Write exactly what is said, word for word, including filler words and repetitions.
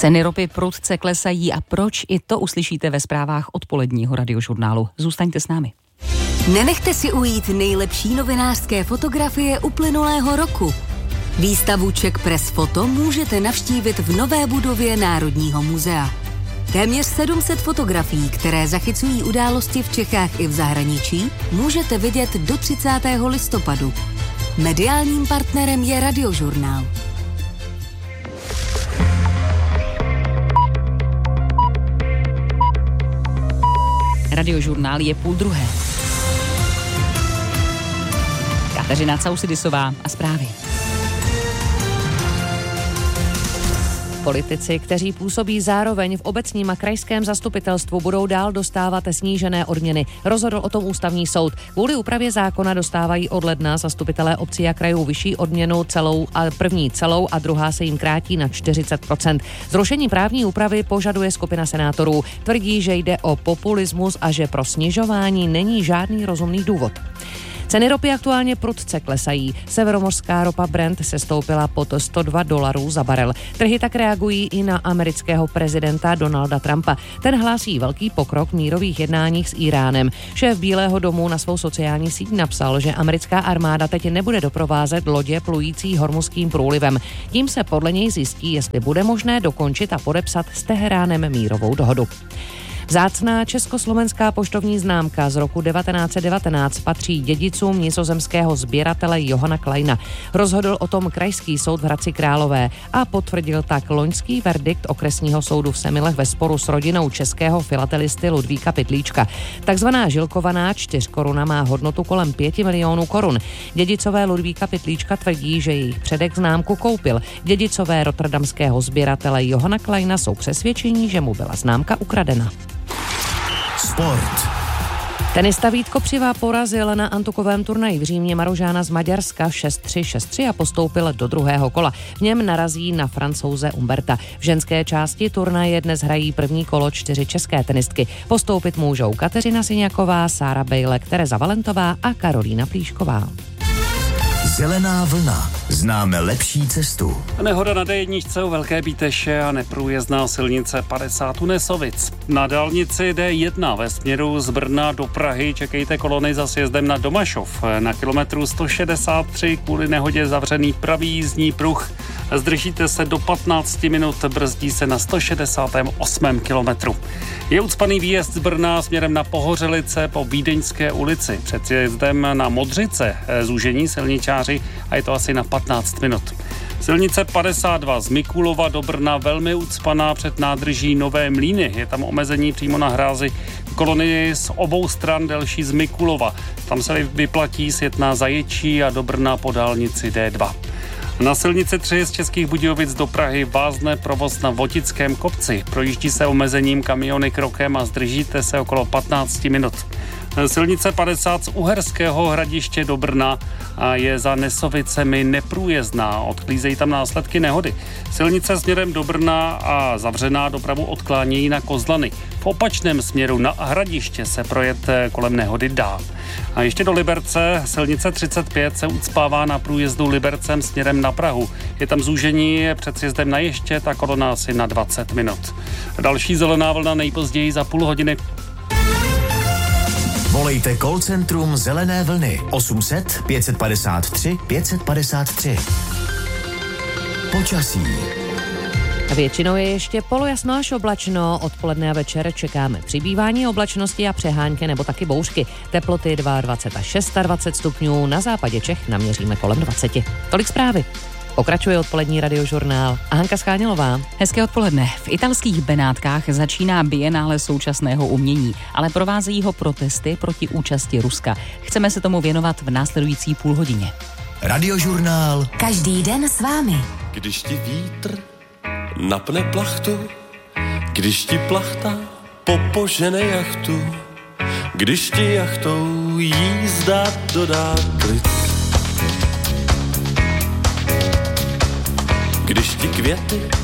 Ceny ropy prudce klesají a proč, i to uslyšíte ve zprávách odpoledního Radiožurnálu. Zůstaňte s námi. Nenechte si ujít nejlepší novinářské fotografie uplynulého roku. Výstavu Czech Press Photo můžete navštívit v nové budově Národního muzea. Téměř sedm set fotografií, které zachycují události v Čechách i v zahraničí, můžete vidět do třicátého listopadu. Mediálním partnerem je Radiožurnál. Radiožurnál je půl druhé. Kateřina Causidisová a zprávy. Politici, kteří působí zároveň v obecním a krajském zastupitelstvu, budou dál dostávat snížené odměny. Rozhodl o tom ústavní soud. Kvůli úpravě zákona dostávají od ledna zastupitelé obcí a krajů vyšší odměnu celou a první celou a druhá se jim krátí na čtyřicet procent. Zrušení právní úpravy požaduje skupina senátorů. Tvrdí, že jde o populismus a že pro snižování není žádný rozumný důvod. Ceny ropy aktuálně prudce klesají. Severomořská ropa Brent se stoupila pod sto dva dolarů za barel. Trhy tak reagují i na amerického prezidenta Donalda Trumpa. Ten hlásí velký pokrok v mírových jednáních s Íránem. Šéf Bílého domu na svou sociální síť napsal, že americká armáda teď nebude doprovázet lodě plující Hormuzským průlivem. Tím se podle něj zjistí, jestli bude možné dokončit a podepsat s Teheránem mírovou dohodu. Vzácná československá poštovní známka z roku devatenáct set devatenáct patří dědicům nizozemského sběratele Johana Kleina. Rozhodl o tom krajský soud v Hradci Králové a potvrdil tak loňský verdikt okresního soudu v Semilech ve sporu s rodinou českého filatelisty Ludvíka Pytlíčka. Takzvaná žilkovaná čtyřkoruna má hodnotu kolem pěti milionů korun. Dědicové Ludvíka Pytlíčka tvrdí, že jejich předek známku koupil. Dědicové rotterdamského sběratele Johana Kleina jsou přesvědčení, že mu byla známka ukradena. Sport. Tenista Vít Kopřiva porazil na antukovém turnaji v Římě Marožána z Maďarska šest tři šest tři a postoupil do druhého kola. V něm narazí na Francouze Umberta. V ženské části turnaje dnes hrají první kolo čtyři české tenistky. Postoupit můžou Kateřina Syňaková, Sára Bejlek, Tereza Valentová a Karolína Plíšková. Zelená vlna. Známe lepší cestu. Nehoda na dé jedna u Velké Bíteše a neprůjezdná silnice padesát u Nesovic. Na dálnici dé jedna ve směru z Brna do Prahy čekejte kolony za sjezdem na Domašov. Na kilometru sto šedesát tři kvůli nehodě zavřený pravý jízdní pruh. Zdržíte se do patnáct minut, brzdí se na sto šedesátém osmém kilometru. Je ucpaný výjezd z Brna směrem na Pohořelice po Vídeňské ulici. Před sjezdem na Modřice zúžení silničáři a je to asi na patnáct minut. Silnice padesát dva z Mikulova do Brna velmi ucpaná před nádrží Nové Mlýny. Je tam omezení přímo na hrázi. Kolony z obou stran delší z Mikulova. Tam se vyplatí sjet na Zaječí a do Brna po dálnici dé dva. Na silnici tři z Českých Budějovic do Prahy vázne provoz na Votickém kopci. Projíždí se omezením kamiony krokem a zdržíte se okolo patnáct minut. Silnice padesát z Uherského Hradiště do Brna a je za Nesovicemi neprůjezdná. Odklízejí tam následky nehody. Silnice směrem do Brna a zavřená dopravu odklánějí na Kozlany. V opačném směru na Hradiště se projet kolem nehody dá. A ještě do Liberce silnice třicet pět se ucpává na průjezdu Libercem směrem na Prahu. Je tam zúžení před sjezdem na Ještěd a kolona asi na dvacet minut. Další zelená vlna nejpozději za půl hodiny. Volejte call centrum Zelené vlny osm set pět padesát tři pět padesát tři. Počasí. Většinou je ještě polojasno až oblačno. Odpoledne a večer čekáme přibývání oblačnosti a přehánky nebo taky bouřky. Teploty dvacet dva až dvacet šest stupňů. Na západě Čech naměříme kolem dvacet. Tolik zprávy. Pokračuje odpolední Radiožurnál a Hanka Schánělová. Hezké odpoledne. V italských Benátkách začíná bienále současného umění, ale provázejí ho protesty proti účasti Ruska. Chceme se tomu věnovat v následující půl hodině. Radiožurnál. Každý den s vámi. Když ti vítr napne plachtu, když ti plachta popožene jachtu, když ti jachtou jízda dodá klid, když ti květy